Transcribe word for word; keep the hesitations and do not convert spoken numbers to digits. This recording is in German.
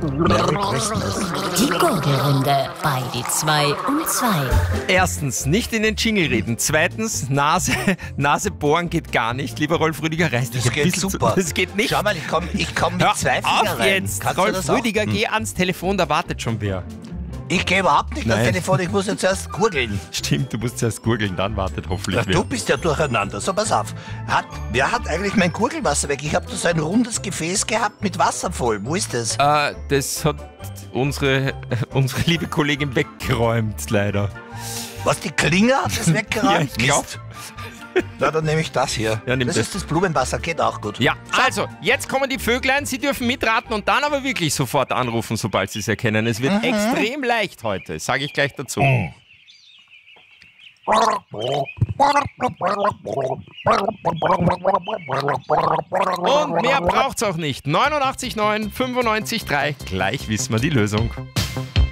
Merry Christmas. Die Gurgelrunde bei die zwei und zwei. Erstens, nicht in den Jingle reden. Zweitens, Nase, Nase bohren geht gar nicht. Lieber Rolf Rüdiger, reiß dich Das ein geht bisschen super. zu. Das geht nicht. Schau mal, ich komme ich komm mit Hör zwei auf Fingern rein. jetzt. Kannst du Rolf das auch? Rüdiger, geh ans Telefon, da wartet schon wer. Ich gehe überhaupt nicht Nein. ans Telefon, ich muss jetzt erst gurgeln. Stimmt, du musst zuerst gurgeln, dann wartet hoffentlich Ja, wer. du bist ja durcheinander, so pass auf. Hat, wer hat eigentlich mein Gurgelwasser weg? Ich habe da so ein rundes Gefäß gehabt mit Wasser voll. Wo ist das? Äh, das hat unsere, unsere liebe Kollegin weggeräumt, leider. Was, die Klinge hat das weggeräumt? Ja, ich glaub. Mist. Na, dann nehme ich das hier. Ja, nimm das das. ist das Blumenwasser, geht auch gut. Ja, also, jetzt kommen die Vöglein, sie dürfen mitraten und dann aber wirklich sofort anrufen, sobald sie es erkennen. Es wird extrem leicht heute, sage ich gleich dazu. Und mehr braucht's auch nicht. neunundachtzig neun, fünfundneunzig drei, gleich wissen wir die Lösung.